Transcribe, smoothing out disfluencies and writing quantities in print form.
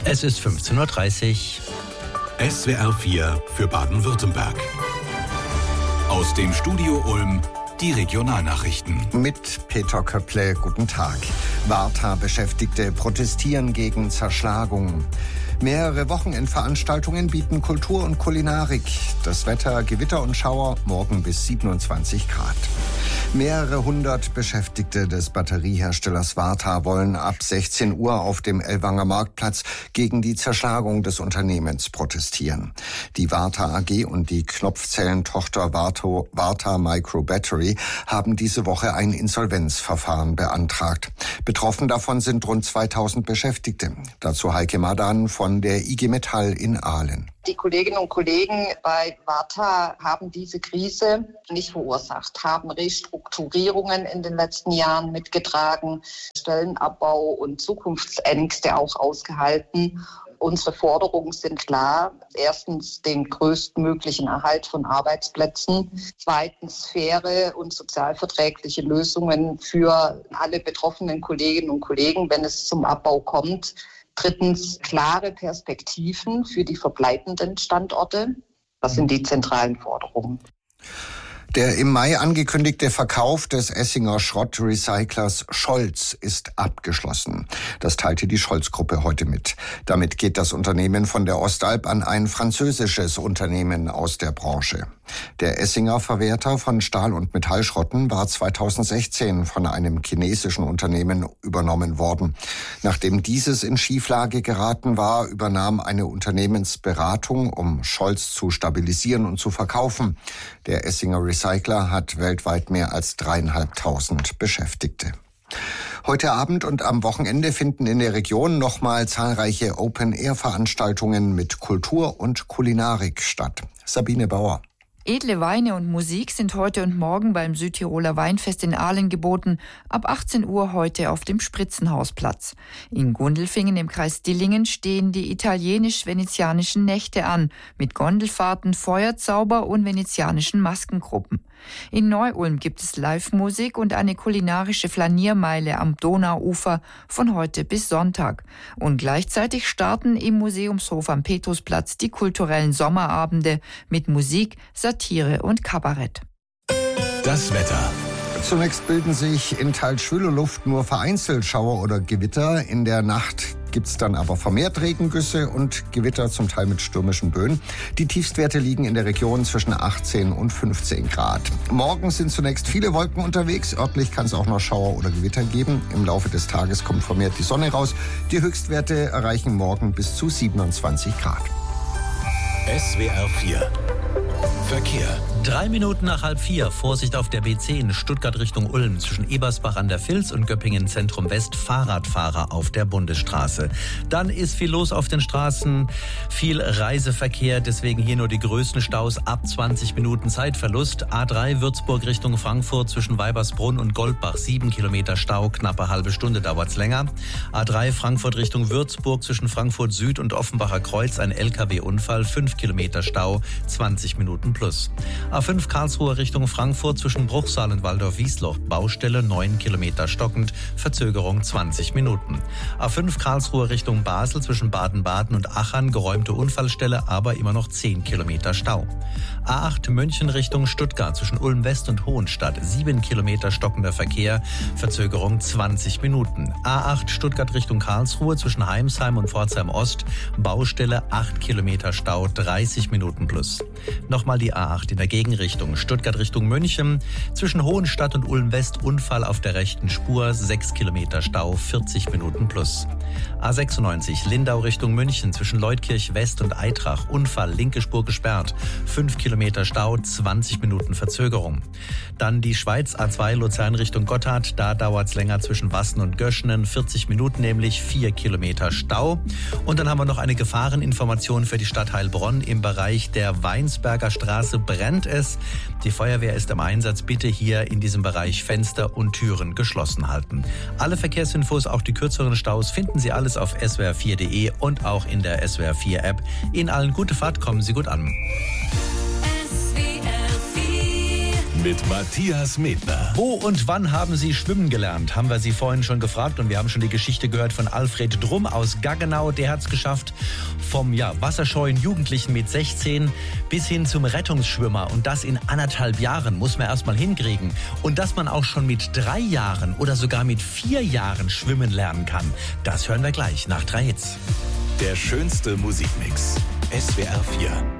Es ist 15.30 Uhr. SWR 4 für Baden-Württemberg. Aus dem Studio Ulm die Regionalnachrichten. Mit Peter Köpple, guten Tag. Warta-Beschäftigte protestieren gegen Zerschlagung. Mehrere Wochenendveranstaltungen bieten Kultur und Kulinarik. Das Wetter, Gewitter und Schauer, morgen bis 27 Grad. Mehrere hundert Beschäftigte des Batterieherstellers Warta wollen ab 16 Uhr auf dem Ellwanger Marktplatz gegen die Zerschlagung des Unternehmens protestieren. Die Warta AG und die Knopfzellentochter Warta Micro Battery haben diese Woche ein Insolvenzverfahren beantragt. Betroffen davon sind rund 2000 Beschäftigte. Dazu Heike Madan von der IG Metall in Aalen. Die Kolleginnen und Kollegen bei Warta haben diese Krise nicht verursacht, haben Restrukturierungen in den letzten Jahren mitgetragen, Stellenabbau und Zukunftsängste auch ausgehalten. Unsere Forderungen sind klar. Erstens den größtmöglichen Erhalt von Arbeitsplätzen. Zweitens faire und sozialverträgliche Lösungen für alle betroffenen Kolleginnen und Kollegen, wenn es zum Abbau kommt. Drittens klare Perspektiven für die verbleibenden Standorte. Das sind die zentralen Forderungen. Der im Mai angekündigte Verkauf des Essinger Schrottrecyclers Scholz ist abgeschlossen. Das teilte die Scholz-Gruppe heute mit. Damit geht das Unternehmen von der Ostalb an ein französisches Unternehmen aus der Branche. Der Essinger Verwerter von Stahl- und Metallschrotten war 2016 von einem chinesischen Unternehmen übernommen worden. Nachdem dieses in Schieflage geraten war, übernahm eine Unternehmensberatung, um Scholz zu stabilisieren und zu verkaufen. Der Essinger Recycler hat weltweit mehr als 3.500 Beschäftigte. Heute Abend und am Wochenende finden in der Region nochmal zahlreiche Open-Air-Veranstaltungen mit Kultur und Kulinarik statt. Sabine Bauer. Edle Weine und Musik sind heute und morgen beim Südtiroler Weinfest in Aalen geboten, ab 18 Uhr heute auf dem Spritzenhausplatz. In Gundelfingen im Kreis Dillingen stehen die italienisch-venezianischen Nächte an, mit Gondelfahrten, Feuerzauber und venezianischen Maskengruppen. In Neu-Ulm gibt es Live-Musik und eine kulinarische Flaniermeile am Donauufer von heute bis Sonntag. Und gleichzeitig starten im Museumshof am Petrusplatz die kulturellen Sommerabende mit Musik, Satire und Kabarett. Das Wetter. Zunächst bilden sich in teils schwüler Luft nur vereinzelt Schauer oder Gewitter. In der Nacht gibt's dann aber vermehrt Regengüsse und Gewitter, zum Teil mit stürmischen Böen. Die Tiefstwerte liegen in der Region zwischen 18 und 15 Grad. Morgen sind zunächst viele Wolken unterwegs. Örtlich kann es auch noch Schauer oder Gewitter geben. Im Laufe des Tages kommt vermehrt die Sonne raus. Die Höchstwerte erreichen morgen bis zu 27 Grad. SWR 4 Verkehr. 3 Minuten nach 3:30. Vorsicht auf der B10 Stuttgart Richtung Ulm zwischen Ebersbach an der Vils und Göppingen Zentrum West. Fahrradfahrer auf der Bundesstraße. Dann ist viel los auf den Straßen, viel Reiseverkehr, deswegen hier nur die größten Staus ab 20 Minuten Zeitverlust. A3 Würzburg Richtung Frankfurt zwischen Weibersbrunn und Goldbach 7 Kilometer Stau, knappe halbe Stunde dauert's länger. A3 Frankfurt Richtung Würzburg zwischen Frankfurt Süd und Offenbacher Kreuz ein LKW-Unfall, 5 Kilometer Stau, 20 Minuten plus. A5 Karlsruhe Richtung Frankfurt zwischen Bruchsal und Waldorf-Wiesloch, Baustelle 9 Kilometer stockend, Verzögerung 20 Minuten. A5 Karlsruhe Richtung Basel zwischen Baden-Baden und Achern, geräumte Unfallstelle, aber immer noch 10 Kilometer Stau. A8 München Richtung Stuttgart zwischen Ulm West und Hohenstadt, 7 Kilometer stockender Verkehr, Verzögerung 20 Minuten. A8 Stuttgart Richtung Karlsruhe zwischen Heimsheim und Pforzheim Ost, Baustelle 8 Kilometer Stau, 30 Minuten plus. Nochmal die A8 in der Gegenrichtung. Stuttgart Richtung München. Zwischen Hohenstadt und Ulm West Unfall auf der rechten Spur. 6 Kilometer Stau, 40 Minuten plus. A96 Lindau Richtung München. Zwischen Leutkirch West und Eitrach. Unfall, linke Spur gesperrt. 5 Kilometer Stau, 20 Minuten Verzögerung. Dann die Schweiz A2 Luzern Richtung Gotthard. Da dauert es länger zwischen Wassen und Göschenen. 40 Minuten nämlich, 4 Kilometer Stau. Und dann haben wir noch eine Gefahreninformation für die Stadt Heilbronn. Im Bereich der Weinsberger Straße brennt es. Die Feuerwehr ist im Einsatz. Bitte hier in diesem Bereich Fenster und Türen geschlossen halten. Alle Verkehrsinfos, auch die kürzeren Staus, finden Sie alles auf swr4.de und auch in der SWR4 App. Ihnen allen gute Fahrt, kommen Sie gut an. mit Matthias Medner. Wo und wann haben Sie schwimmen gelernt? Haben wir Sie vorhin schon gefragt und wir haben schon die Geschichte gehört von Alfred Drumm aus Gaggenau. Der hat es geschafft, vom wasserscheuen Jugendlichen mit 16 bis hin zum Rettungsschwimmer. Und das in 1,5 Jahren muss man erst mal hinkriegen. Und dass man auch schon mit 3 Jahren oder sogar mit 4 Jahren schwimmen lernen kann, das hören wir gleich nach 3 Hits. Der schönste Musikmix. SWR 4.